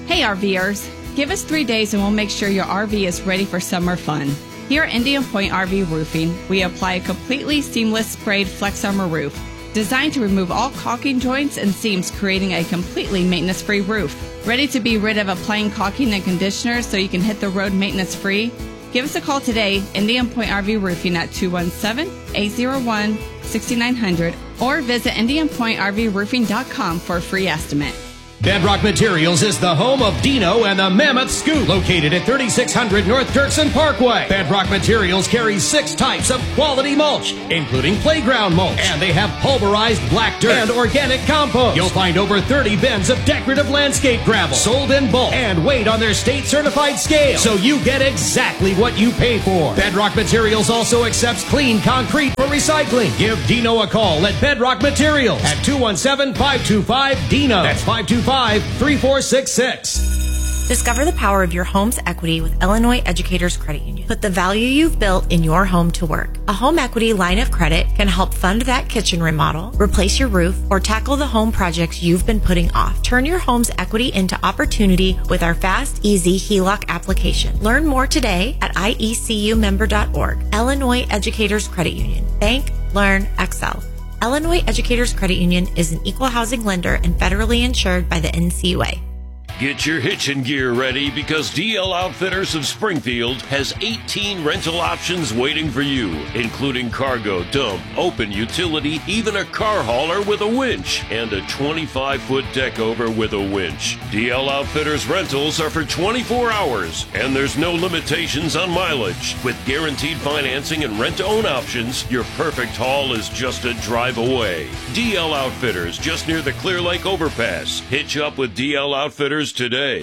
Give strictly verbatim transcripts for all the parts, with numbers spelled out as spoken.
Hey RVers, give us three days and we'll make sure your R V is ready for summer fun. Here at Indian Point R V Roofing, we apply a completely seamless sprayed Flex Armor roof, designed to remove all caulking joints and seams, creating a completely maintenance-free roof. Ready to be rid of applying caulking and conditioner so you can hit the road maintenance-free? Give us a call today, Indian Point R V Roofing at two one seven, eight zero one, six nine zero zero or visit indian point r v roofing dot com for a free estimate. Bedrock Materials is the home of Dino and the Mammoth Scoop, located at thirty-six hundred North Dirksen Parkway. Bedrock Materials carries six types of quality mulch, including playground mulch, and they have pulverized black dirt and organic compost. You'll find over thirty bins of decorative landscape gravel, sold in bulk and weighed on their state-certified scale, so you get exactly what you pay for. Bedrock Materials also accepts clean concrete for recycling. Give Dino a call at Bedrock Materials at two one seven, five two five, D I N O. That's five two five, three four six six. Discover the power of your home's equity with Illinois Educators Credit Union. Put the value you've built in your home to work. A home equity line of credit can help fund that kitchen remodel, replace your roof, or tackle the home projects you've been putting off. Turn your home's equity into opportunity with our fast, easy H E L O C application. Learn more today at I E C U member dot org. Illinois Educators Credit Union. Bank, learn, excel. Illinois Educators Credit Union is an equal housing lender and federally insured by the N C U A. Get your hitching gear ready because D L Outfitters of Springfield has eighteen rental options waiting for you, including cargo, dump, open utility, even a car hauler with a winch, and a twenty-five foot deck over with a winch. D L Outfitters rentals are for twenty-four hours, and there's no limitations on mileage. With guaranteed financing and rent-to-own options, your perfect haul is just a drive away. D L Outfitters, just near the Clear Lake Overpass. Hitch up with D L Outfitters today.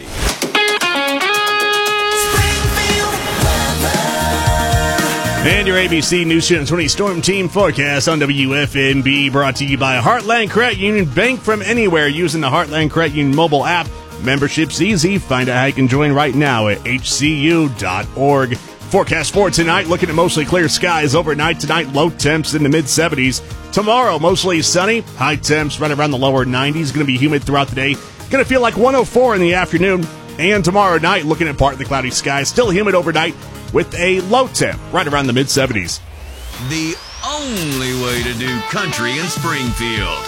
And your A B C News Channel twenty Storm Team forecast on W F N B, brought to you by Heartland Credit Union. Bank from anywhere using the Heartland Credit Union mobile app. Membership's easy. Find out how you can join right now at H C U dot org. Forecast for tonight, looking at mostly clear skies. Overnight tonight, low temps in the mid seventies. Tomorrow, mostly sunny. High temps right around the lower nineties. Going to be humid throughout the day. Going to feel like one oh four in the afternoon. And tomorrow night, looking at partly cloudy skies. Still humid overnight with a low temp right around the mid seventies. The only way to do country in Springfield.